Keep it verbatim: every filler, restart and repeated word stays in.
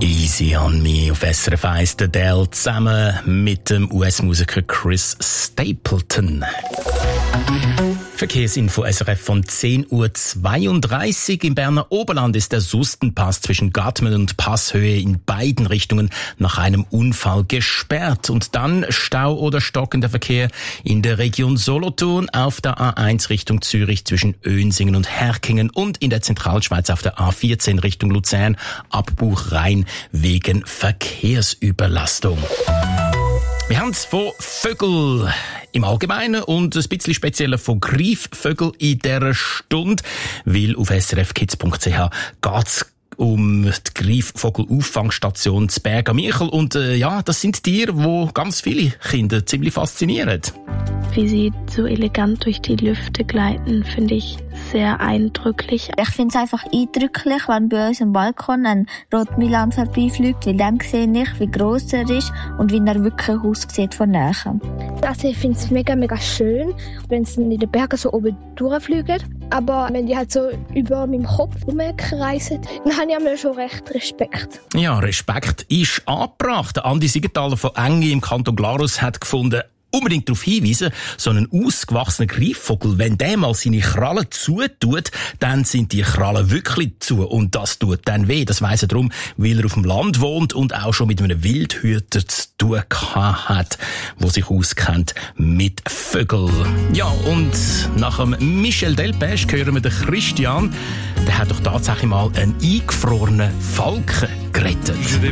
Easy on Me auf S R F eins, der Adele zusammen mit dem U S-Musiker Chris Stapleton. Verkehrsinfo S R F von zehn Uhr zweiunddreißig. Im Berner Oberland ist der Sustenpass zwischen Gatmen und Passhöhe in beiden Richtungen nach einem Unfall gesperrt. Und dann Stau oder stockender Verkehr in der Region Solothurn auf der A eins Richtung Zürich zwischen Önsingen und Herkingen und in der Zentralschweiz auf der A vierzehn Richtung Luzern Abbruch Rhein wegen Verkehrsüberlastung. Wir haben es von Vögeln im Allgemeinen und ein bisschen spezieller von Greifvögeln in dieser Stunde, weil auf s r f kids punkt c h geht's um die Greifvogel-Auffangstation zu Berg am Michel. Und äh, ja, das sind Tiere, die ganz viele Kinder ziemlich faszinieren. Wie sie so elegant durch die Lüfte gleiten, finde ich sehr eindrücklich. Ich finde es einfach eindrücklich, wenn bei uns am Balkon ein Rotmilan vorbeifliegt, weil dann sehe ich, wie gross er ist und wie er wirklich aussieht von Nähe. Also ich finde es mega, mega schön, wenn sie in den Bergen so oben durchfliegen. Aber wenn die halt so über meinem Kopf rumkreisen, dann habe ich mir schon recht Respekt. Ja, Respekt ist angebracht. Andi Siegenthaler von Engi im Kanton Glarus hat gefunden, unbedingt darauf hinweisen, so ein ausgewachsener Greifvogel, wenn der mal seine Krallen zutut, dann sind die Krallen wirklich zu und das tut dann weh. Das weiss er darum, weil er auf dem Land wohnt und auch schon mit einem Wildhüter zu tun hat, der sich auskennt mit Vögeln. Ja, und nach dem Michel Delpech hören wir den Christian. Der hat doch tatsächlich mal einen eingefrorenen Falken gerettet.